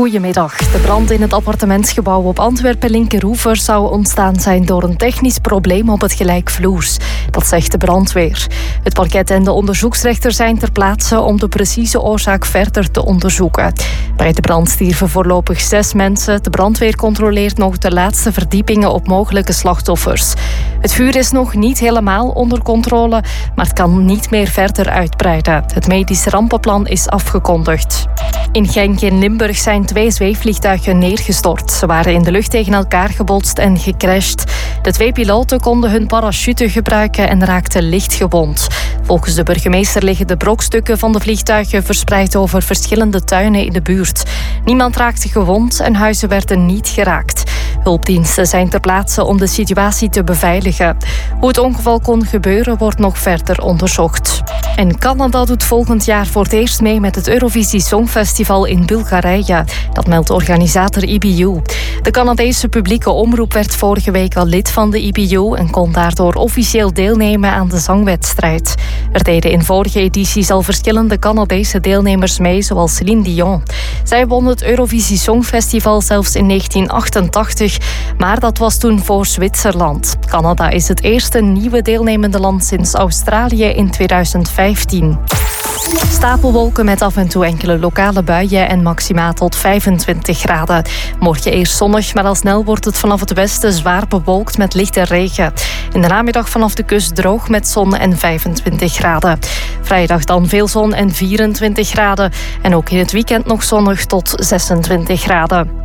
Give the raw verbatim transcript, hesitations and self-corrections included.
Goedemiddag. De brand in het appartementsgebouw op Antwerpen-Linkeroever zou ontstaan zijn door een technisch probleem op het gelijkvloers. Dat zegt de brandweer. Het parket en de onderzoeksrechter zijn ter plaatse om de precieze oorzaak verder te onderzoeken. Bij de brand stierven voorlopig zes mensen. De brandweer controleert nog de laatste verdiepingen op mogelijke slachtoffers. Het vuur is nog niet helemaal onder controle, maar het kan niet meer verder uitbreiden. Het medisch rampenplan is afgekondigd. In Genk in Limburg zijn twee zweefvliegtuigen neergestort. Ze waren in de lucht tegen elkaar gebotst en gecrashed. De twee piloten konden hun parachute gebruiken en raakten licht gewond. Volgens de burgemeester liggen de brokstukken van de vliegtuigen verspreid over verschillende tuinen in de buurt. Niemand raakte gewond en huizen werden niet geraakt. Hulpdiensten zijn ter plaatse om de situatie te beveiligen. Hoe het ongeval kon gebeuren wordt nog verder onderzocht. En Canada doet volgend jaar voor het eerst mee met het Eurovisie Songfestival in Bulgarije. Dat meldt organisator I B U. De Canadese publieke omroep werd vorige week al lid van de I B U en kon daardoor officieel deelnemen aan de zangwedstrijd. Er deden in vorige edities al verschillende Canadese deelnemers mee, zoals Céline Dion. Zij won het Eurovisie Songfestival zelfs in negentien achtentachtig, maar dat was toen voor Zwitserland. Canada is het eerste nieuwe deelnemende land sinds Australië in tweeduizend vijftien. Stapelwolken met af en toe enkele lokale buien en maxima tot vijfentwintig graden. Morgen eerst zonnig, maar al snel wordt het vanaf het westen zwaar bewolkt met lichte regen. In de namiddag vanaf de kust droog met zon en vijfentwintig graden. Vrijdag dan veel zon en vierentwintig graden. En ook in het weekend nog zonnig tot zesentwintig graden.